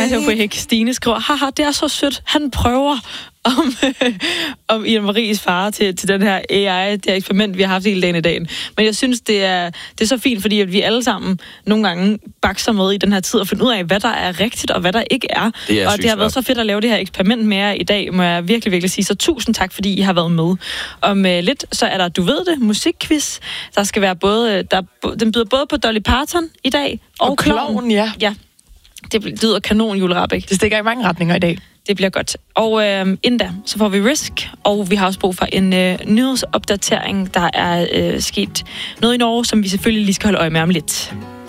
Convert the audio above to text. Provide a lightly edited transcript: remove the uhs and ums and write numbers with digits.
Wake. Stine skriver, haha, det er så sødt. Han prøver om Ida Maries far til den her AI, det her eksperiment, vi har haft hele dagen i dag. Men jeg synes, det er så fint, fordi at vi alle sammen nogle gange bakser med i den her tid og finder ud af, hvad der er rigtigt og hvad der ikke er. Og det har været så fedt at lave det her eksperiment med jer i dag, må jeg virkelig, virkelig sige. Så tusind tak, fordi I har været med. Om lidt, så er der, du ved det, musikquiz. Der skal være den byder både på Dolly Parton i dag og Klovn. Ja. Det lyder kanon, Jule Rahbek. Det stikker i mange retninger i dag. Det bliver godt. Og inden da, så får vi Risk, og vi har også brug for en nyhedsopdatering. Der er sket noget i Norge, som vi selvfølgelig lige skal holde øje med om lidt.